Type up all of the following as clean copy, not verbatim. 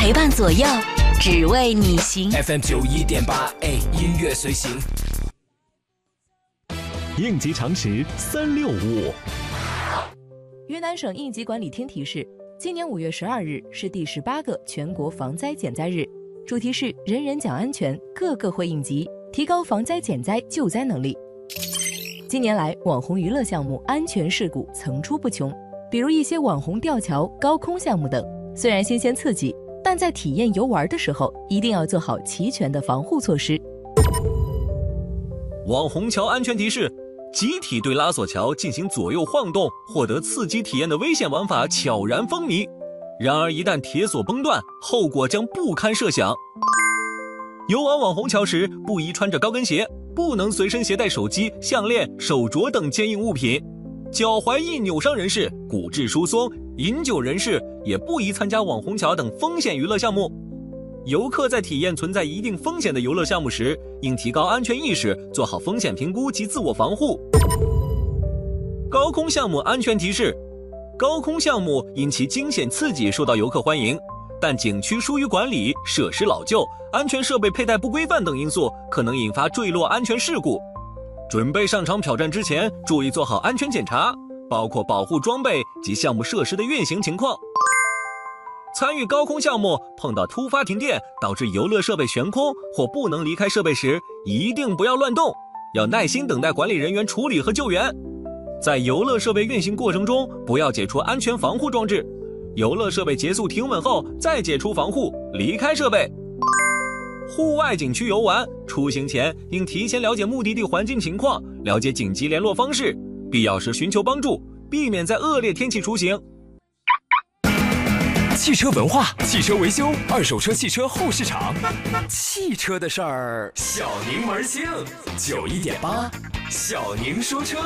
陪伴左右，只为你行。 FM91.8，音乐随行。 应急常识365。 云南省应急管理厅提示，今年5月12日是第18个全国防灾减灾日，主题是人人讲安全，个个会应急，提高防灾减灾救灾能力。近年来，网红娱乐项目安全事故层出不穷，比如一些网红吊桥、高空项目等。虽然新鲜刺激，但在体验游玩的时候，一定要做好齐全的防护措施。 网红桥安全提示：集体对拉索桥进行左右晃动，获得刺激体验的危险玩法悄然风靡。然而，一旦铁索崩断，后果将不堪设想。游玩网红桥时，不宜穿着高跟鞋，不能随身携带手机、项链、手镯等坚硬物品。脚踝易扭伤人士、骨质疏松、饮酒人士也不宜参加网红桥等风险娱乐项目。游客在体验存在一定风险的游乐项目时，应提高安全意识，做好风险评估及自我防护。高空项目安全提示：高空项目因其惊险刺激受到游客欢迎，但景区疏于管理、设施老旧、安全设备佩戴不规范等因素，可能引发坠落安全事故。准备上场挑战之前，注意做好安全检查，包括保护装备及项目设施的运行情况。参与高空项目碰到突发停电，导致游乐设备悬空或不能离开设备时，一定不要乱动，要耐心等待管理人员处理和救援。在游乐设备运行过程中，不要解除安全防护装置，游乐设备结束停稳后再解除防护，离开设备。户外景区游玩，出行前应提前了解目的地环境情况，了解紧急联络方式，必要时寻求帮助，避免在恶劣天气出行。 汽车文化、汽车维修、二手车汽车后市场，汽车的事儿，小柠檬星91.8，小宁说车。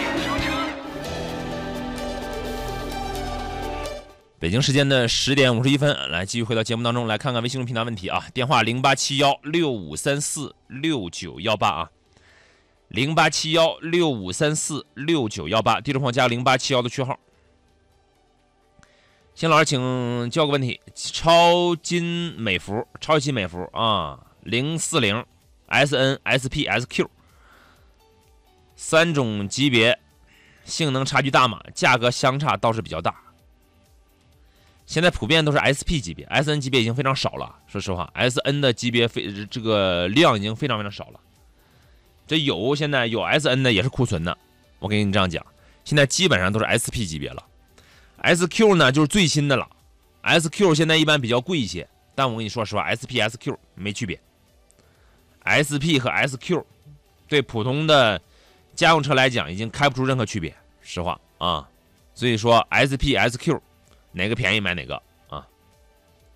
北京时间的10点51分，来继续回到节目当中，来看看微信平台问题啊。电话087165346918啊，087165346918，地址朋友加0871的序号。邢老师，请教个问题：超金美孚啊，040 SN SP SQ 3种级别，性能差距大吗？价格相差倒是比较大。现在普遍都是 SP 级别 ，SN 级别已经非常少了。说实话 ，SN 的级别这个量已经非常非常少了。这现在有 SN 的也是库存的，我跟你这样讲，现在基本上都是 SP 级别了。SQ 呢就是最新的了 ，SQ 现在一般比较贵一些，但我跟你说实话 ，SP、SQ 没区别。SP 和 SQ 对普通的家用车来讲已经开不出任何区别，实话啊。所以说 SP、SQ。哪个便宜买哪个。